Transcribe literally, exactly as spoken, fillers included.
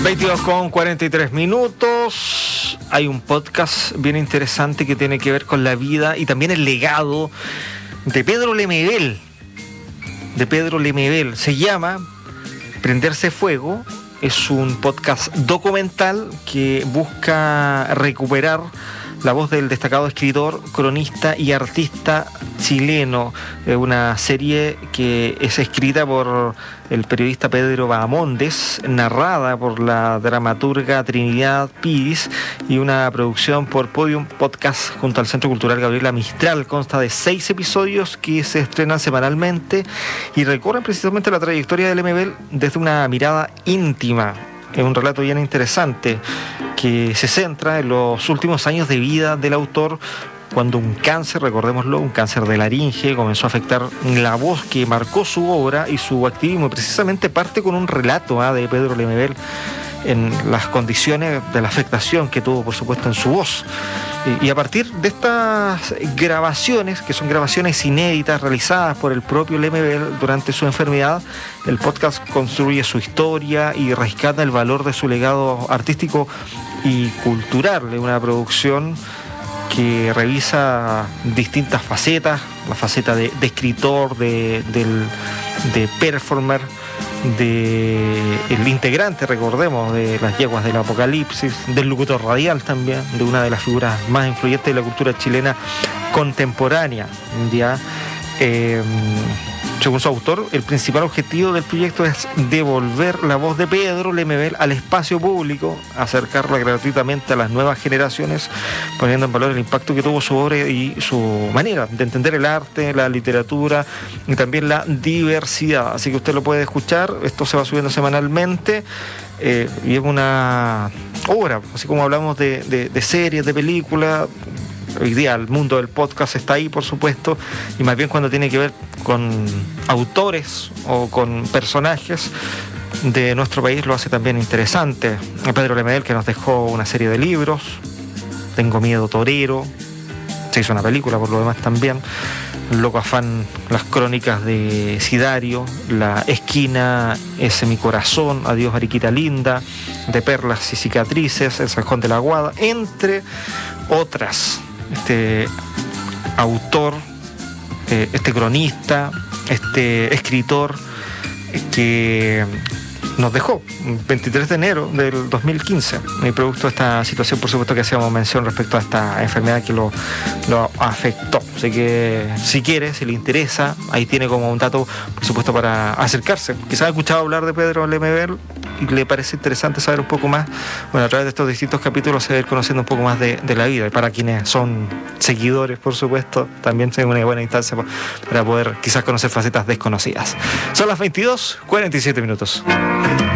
veintidós con cuarenta y tres minutos. Hay un podcast bien interesante que tiene que ver con la vida y también el legado de Pedro Lemebel. De Pedro Lemebel. Se llama Prenderse Fuego. Es un podcast documental que busca recuperar la voz del destacado escritor, cronista y artista chileno. Una serie que es escrita por el periodista Pedro Bahamondes, narrada por la dramaturga Trinidad Pidis y una producción por Podium Podcast junto al Centro Cultural Gabriela Mistral. Consta de seis episodios que se estrenan semanalmente y recorren precisamente la trayectoria de Lemebel desde una mirada íntima. Es un relato bien interesante que se centra en los últimos años de vida del autor, cuando un cáncer, recordémoslo, un cáncer de laringe comenzó a afectar la voz que marcó su obra y su activismo. Precisamente parte con un relato ¿eh? de Pedro Lemebel en las condiciones de la afectación que tuvo, por supuesto, en su voz. Y a partir de estas grabaciones, que son grabaciones inéditas realizadas por el propio Lemebel durante su enfermedad, el podcast construye su historia y rescata el valor de su legado artístico y cultural de una producción que revisa distintas facetas, la faceta de, de escritor, de, del, de performer, de el integrante, recordemos, de las yeguas del apocalipsis, del locutor radial también, de una de las figuras más influyentes de la cultura chilena contemporánea. ¿Ya? Eh, según su autor, el principal objetivo del proyecto es devolver la voz de Pedro Lemebel al espacio público, acercarla gratuitamente a las nuevas generaciones, poniendo en valor el impacto que tuvo su obra y su manera de entender el arte, la literatura y también la diversidad. Así que usted lo puede escuchar, esto se va subiendo semanalmente eh, y es una obra, así como hablamos de, de, de series, de películas. Hoy día el mundo del podcast está ahí, por supuesto, y más bien cuando tiene que ver con autores o con personajes de nuestro país lo hace también interesante. Pedro Lemebel, que nos dejó una serie de libros, Tengo Miedo Torero, se hizo una película por lo demás también, Loco Afán, las crónicas de Sidario, La Esquina es mi corazón, Adiós Ariquita Linda, De Perlas y Cicatrices, El Zanjón de la Aguada, entre otras. Este autor, eh, este cronista, este escritor eh, que nos dejó el veintitrés de enero del dos mil quince, y producto de esta situación, por supuesto, que hacíamos mención respecto a esta enfermedad que lo, lo afectó. Así que si quiere, si le interesa, ahí tiene como un dato, por supuesto, para acercarse. Quizás ha escuchado hablar de Pedro Lemebel y le parece interesante saber un poco más. Bueno, a través de estos distintos capítulos se va a ir conociendo un poco más de, de la vida, y para quienes son seguidores, por supuesto, también es una buena instancia para poder quizás conocer facetas desconocidas. Son las veintidós cuarenta y siete minutos.